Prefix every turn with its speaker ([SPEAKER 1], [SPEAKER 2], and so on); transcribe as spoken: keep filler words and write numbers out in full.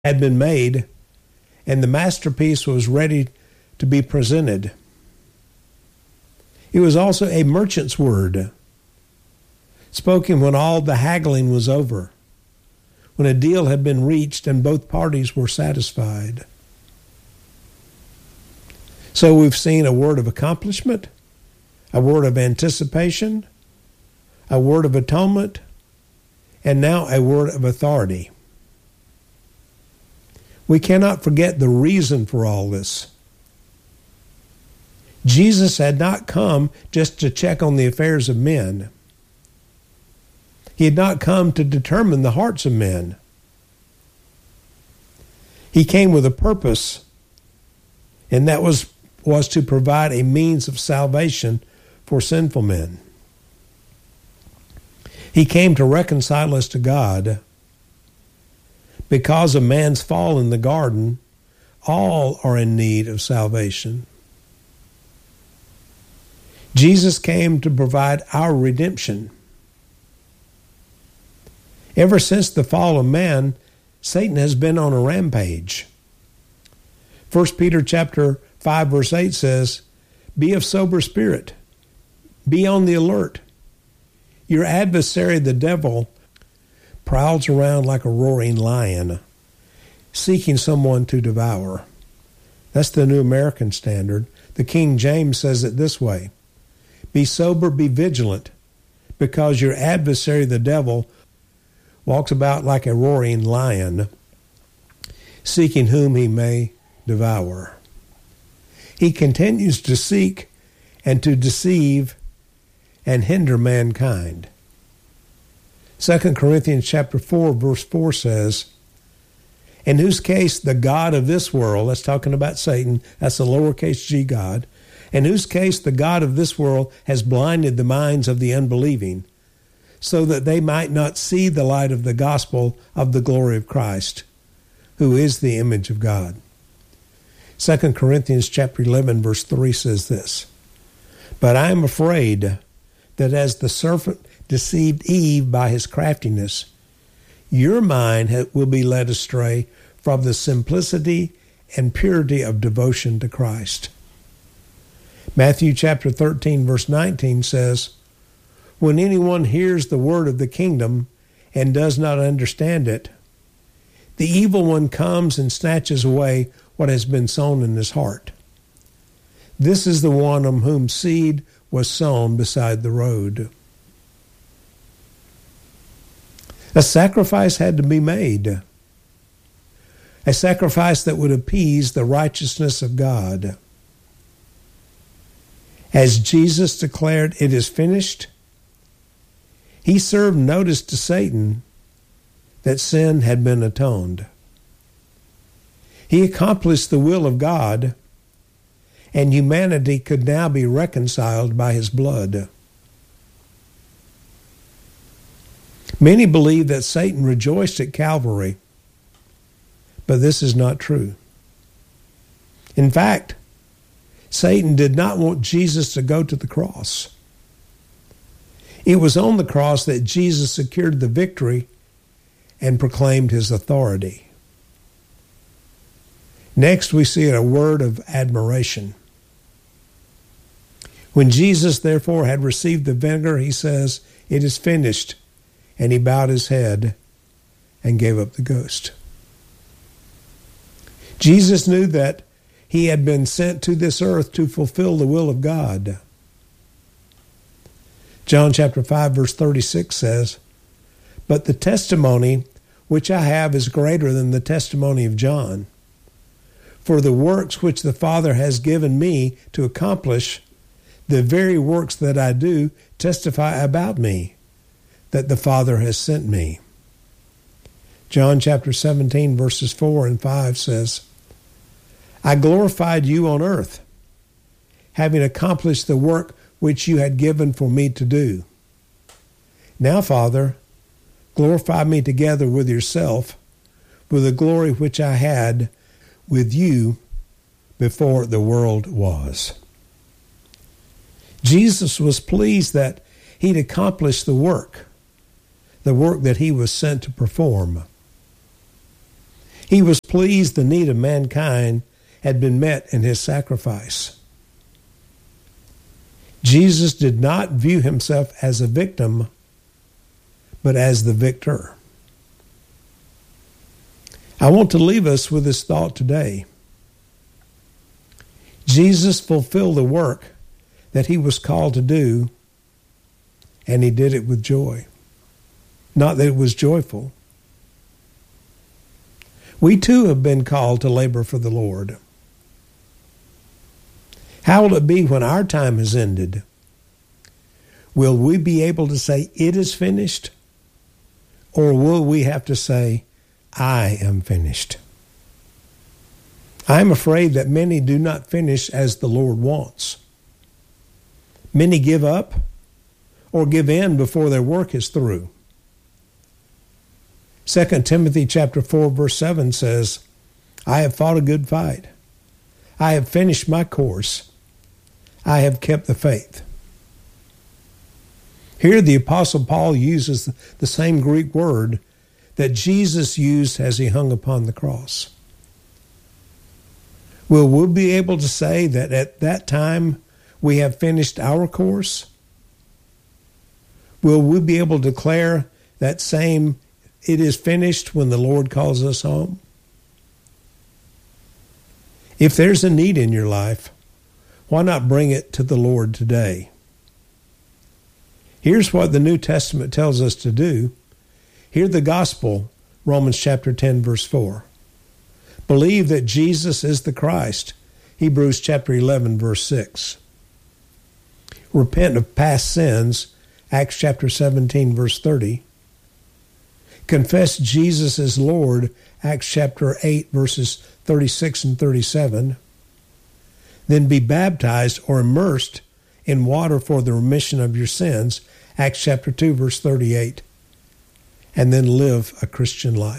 [SPEAKER 1] had been made, and the masterpiece was ready to be presented. It was also a merchant's word, spoken when all the haggling was over, when a deal had been reached and both parties were satisfied. So we've seen a word of accomplishment, a word of anticipation, a word of atonement, and now a word of authority. We cannot forget the reason for all this. Jesus had not come just to check on the affairs of men. He had not come to determine the hearts of men. He came with a purpose, and that was, was to provide a means of salvation for sinful men. He came to reconcile us to God. Because of man's fall in the garden, all are in need of salvation. Jesus came to provide our redemption. Ever since the fall of man, Satan has been on a rampage. First Peter chapter five verse eight says, "Be of sober spirit. Be on the alert. Your adversary, the devil, prowls around like a roaring lion, seeking someone to devour." That's the New American Standard. The King James says it this way: "Be sober, be vigilant, because your adversary, the devil, walks about like a roaring lion, seeking whom he may devour." He continues to seek and to deceive and hinder mankind. Second Corinthians chapter four, verse four says, "In whose case the God of this world," that's talking about Satan, that's a lowercase g God, "in whose case the God of this world has blinded the minds of the unbelieving, so that they might not see the light of the gospel of the glory of Christ, who is the image of God." Second Corinthians chapter eleven, verse three says this, "But I am afraid that as the serpent deceived Eve by his craftiness, your mind will be led astray from the simplicity and purity of devotion to Christ." Matthew chapter thirteen, verse nineteen says, "When anyone hears the word of the kingdom and does not understand it, the evil one comes and snatches away what has been sown in his heart. This is the one on whom seed was sown beside the road." A sacrifice had to be made, a sacrifice that would appease the righteousness of God. As Jesus declared, "It is finished," he served notice to Satan that sin had been atoned. He accomplished the will of God, and humanity could now be reconciled by his blood. Many believe that Satan rejoiced at Calvary, but this is not true. In fact, Satan did not want Jesus to go to the cross. It was on the cross that Jesus secured the victory and proclaimed his authority. Next, we see a word of admiration. When Jesus, therefore, had received the vinegar, he says, "It is finished," and he bowed his head and gave up the ghost. Jesus knew that he had been sent to this earth to fulfill the will of God. John chapter five, verse thirty-six says, "But the testimony which I have is greater than the testimony of John. For the works which the Father has given me to accomplish, the very works that I do testify about me, that the Father has sent me." John chapter seventeen, verses four and five says, "I glorified you on earth, having accomplished the work which you had given for me to do. Now, Father, glorify me together with yourself, with the glory which I had with you before the world was." Jesus was pleased that he'd accomplished the work, the work that he was sent to perform. He was pleased the need of mankind had been met in his sacrifice. Jesus did not view himself as a victim, but as the victor. I want to leave us with this thought today. Jesus fulfilled the work that he was called to do, and he did it with joy. Not that it was joyful. We too have been called to labor for the Lord. How will it be when our time is ended? Will we be able to say, it is finished? Or will we have to say, I am finished? I am afraid that many do not finish as the Lord wants. Many give up or give in before their work is through. Second Timothy chapter four, verse seven says, I have fought a good fight. I have finished my course. I have kept the faith. Here the Apostle Paul uses the same Greek word that Jesus used as he hung upon the cross. Will we be able to say that at that time we have finished our course? Will we be able to declare that same, it is finished, when the Lord calls us home? If there's a need in your life, why not bring it to the Lord today? Here's what the New Testament tells us to do. Hear the gospel, Romans chapter ten, verse four. Believe that Jesus is the Christ, Hebrews chapter eleven, verse six. Repent of past sins, Acts chapter seventeen, verse thirty. Confess Jesus is Lord, Acts chapter eight, verses thirty-six and thirty-seven. Then be baptized or immersed in water for the remission of your sins, Acts chapter two, verse thirty-eight. And then live a Christian life.